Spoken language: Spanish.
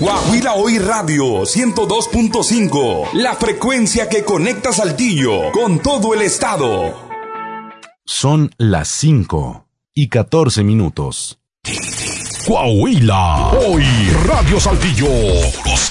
Guahuila Hoy Radio 102.5, la frecuencia que conecta Saltillo con todo el estado. Son las 5:14. Coahuila Hoy Radio Saltillo.